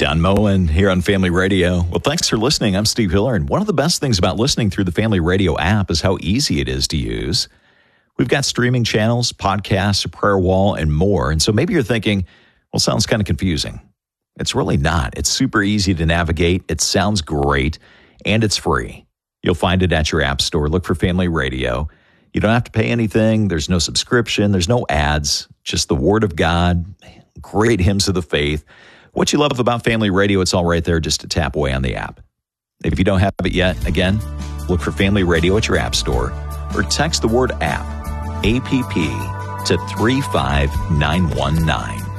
Don Moen here on Family Radio. Well, thanks for listening. I'm Steve Hiller, and one of the best things about listening through the Family Radio app is how easy it is to use. We've got streaming channels, podcasts, a prayer wall, and more. And so maybe you're thinking, well, sounds kind of confusing. It's really not. It's super easy to navigate. It sounds great, and it's free. You'll find it at your app store. Look for Family Radio. You don't have to pay anything. There's no subscription. There's no ads. Just the Word of God, great hymns of the faith. What you love about Family Radio, it's all right there just to tap away on the app. If you don't have it yet, again, look for Family Radio at your app store or text the word app, APP, to 35919.